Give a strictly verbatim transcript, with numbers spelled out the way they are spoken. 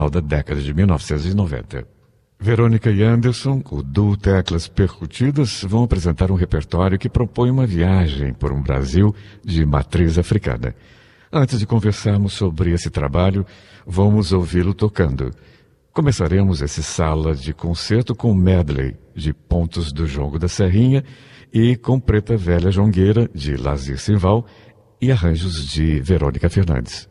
da década de mil novecentos e noventa. Verônica e Anderson, o duo Teclas Percutidas, vão apresentar um repertório que propõe uma viagem por um Brasil de matriz africana. Antes de conversarmos sobre esse trabalho, vamos ouvi-lo tocando. Começaremos esse sala de concerto com medley de Pontos do Jongo da Serrinha e com Preta Velha Jongueira, de Lazir Simval, e arranjos de Verônica Fernandes.